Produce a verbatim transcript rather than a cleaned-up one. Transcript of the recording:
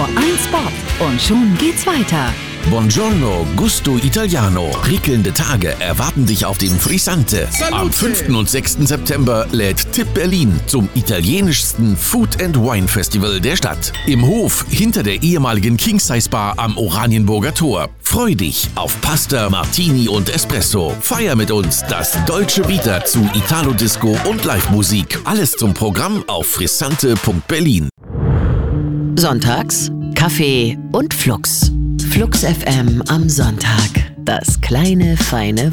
Nur ein Spot und schon geht's weiter. Buongiorno, Gusto Italiano. Prickelnde Tage erwarten dich auf dem Frizzante. Salute. Am fünften und sechsten September lädt Tipp Berlin zum italienischsten Food and Wine Festival der Stadt. Im Hof hinter der ehemaligen King Size Bar am Oranienburger Tor. Freu dich auf Pasta, Martini und Espresso. Feier mit uns das Dolce Vita zu Italo-Disco und Live-Musik. Alles zum Programm auf frizzante punkt berlin. Sonntags Kaffee und Flux. Flux F M am Sonntag. Das kleine, feine